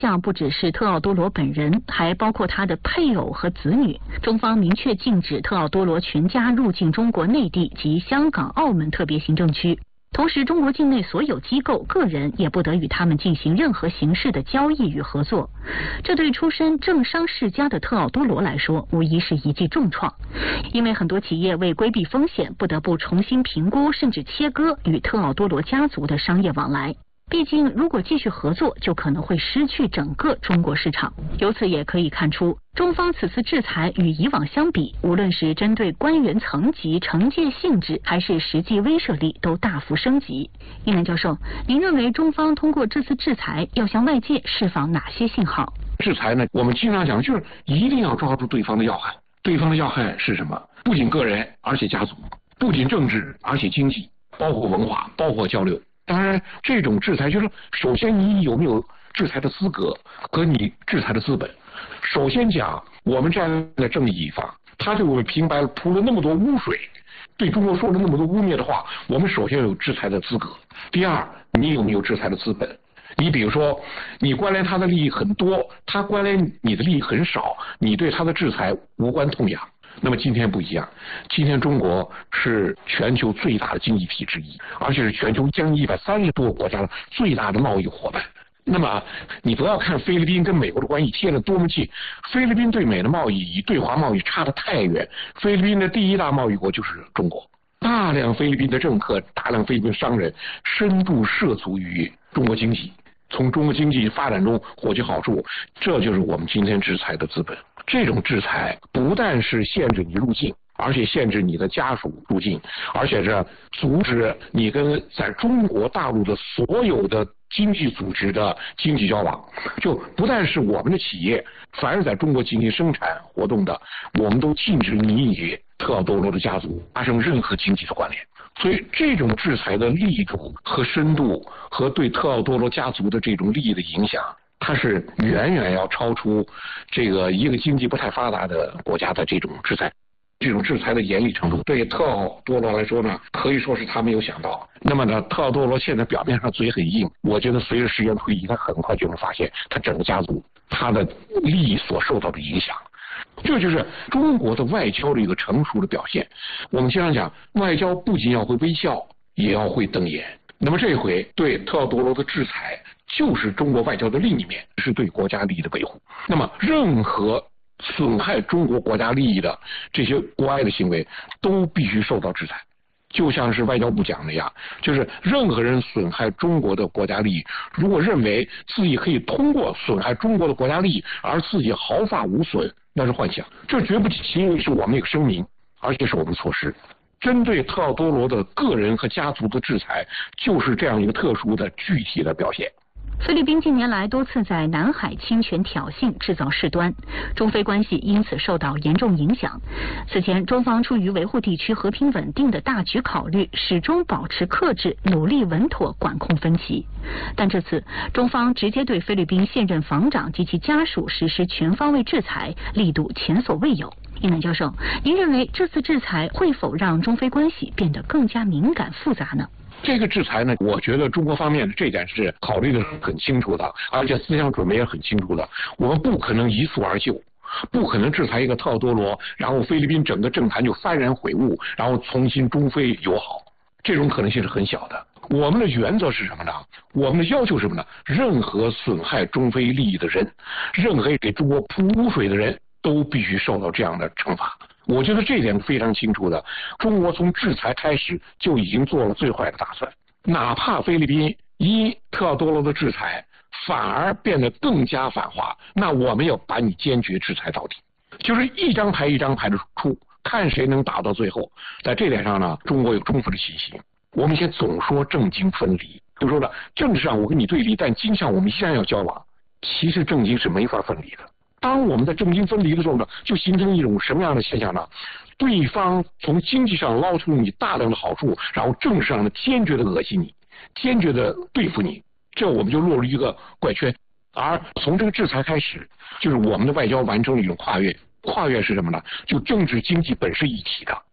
项不只是特奥多罗本人，还包括他的配偶和子女。中方明确禁止特奥多罗全家入境中国内地及香港、澳门特别行政区。同时，中国境内所有机构、个人也不得与他们进行任何形式的交易与合作。这对出身政商世家的特奥多罗来说，无疑是一记重创。因为很多企业为规避风险，不得不重新评估甚至切割与特奥多罗家族的商业往来。毕竟，如果继续合作，就可能会失去整个中国市场。由此也可以看出，中方此次制裁与以往相比，无论是针对官员层级、惩戒性质，还是实际威慑力，都大幅升级。一南教授，您认为中方通过这次制裁要向外界释放哪些信号？ 制裁呢，我们经常讲，就是一定要抓住对方的要害。对方的要害是什么？不仅个人，而且家族；不仅政治，而且经济，包括文化，包括交流。当然，这种制裁就是首先你有没有制裁的资格和你制裁的资本。首先讲，我们站在正义一方，他对我们平白铺了那么多污水，对中国说了那么多污蔑的话，我们首先有制裁的资格。第二，你有没有制裁的资本？你比如说，你关联他的利益很多，他关联你的利益很少，你对他的制裁无关痛痒。那么今天不一样，今天中国是全球最大的经济体之一，而且是全球将近130多个国家的最大的贸易伙伴。那么你不要看菲律宾跟美国的关系贴得多么近，菲律宾对美的贸易与对华贸易差得太远，菲律宾的第一大贸易国就是中国，大量菲律宾的政客、大量菲律宾商人深度涉足于中国经济，从中国经济发展中获取好处，这就是我们今天制裁的资本。这种制裁不但是限制你入境，而且限制你的家属入境，而且是阻止你跟在中国大陆的所有的经济组织的经济交往。就不但是我们的企业，凡是在中国进行生产活动的，我们都禁止你与特奥多罗的家族发生任何经济的关联。所以这种制裁的力度和深度和对特奥多罗家族的这种利益的影响，它是远远要超出这个一个经济不太发达的国家的这种制裁。这种制裁的严厉程度，对特奥多罗来说呢，可以说是他没有想到。那么呢，特奥多罗现在表面上嘴很硬，我觉得随着时间推移，他很快就能发现他整个家族他的利益所受到的影响。这就是中国的外交的一个成熟的表现。我们经常讲，外交不仅要会微笑，也要会瞪眼。那么这回对特奥多罗的制裁，就是中国外交的另一面，是对国家利益的维护。那么任何损害中国国家利益的这些国外的行为，都必须受到制裁。就像是外交部讲的呀，就是任何人损害中国的国家利益，如果认为自己可以通过损害中国的国家利益而自己毫发无损，那是幻想。这绝不仅仅是我们一个声明，而且是我们措施。针对特奥多罗的个人和家族的制裁，就是这样一个特殊的具体的表现。 菲律宾近年来多次在南海侵权挑衅，制造事端，中菲关系因此受到严重影响。此前，中方出于维护地区和平稳定的大局考虑，始终保持克制，努力稳妥管控分歧。但这次，中方直接对菲律宾现任防长及其家属实施全方位制裁，力度前所未有。一南教授，您认为这次制裁会否让中菲关系变得更加敏感复杂呢？ 这个制裁呢，我觉得中国方面的这点是考虑的很清楚的，而且思想准备也很清楚的。我们不可能一蹴而就，不可能制裁一个特奥多罗，然后菲律宾整个政坛就幡然悔悟，然后重新中菲友好，这种可能性是很小的。我们的原则是什么呢？我们的要求是什么呢？任何损害中菲利益的人，任何给中国泼污水的人，都必须受到这样的惩罚。我觉得这点非常清楚的，中国从制裁开始就已经做了最坏的打算，哪怕菲律宾因特奥多罗的制裁反而变得更加反华，那我们要把你坚决制裁到底，就是一张牌一张牌的出，看谁能打到最后。在这点上呢，中国有充分的信心。我们以前总说政经分离，就说了政治上我跟你对立，但经济上我们依然要交往，其实政经是没法分离的。当我们在政经分离的时候呢，就形成一种什么样的现象呢？对方从经济上捞出你大量的好处，然后政治上呢坚决的恶心你，坚决的对付你，这我们就落入一个怪圈。而从这个制裁开始，就是我们的外交完成了一种跨越。跨越是什么呢？就政治经济本是一体的，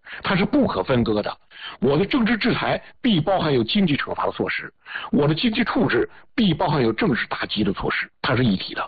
它是不可分割的。我的政治制裁必包含有经济惩罚的措施，我的经济处置必包含有政治打击的措施，它是一体的。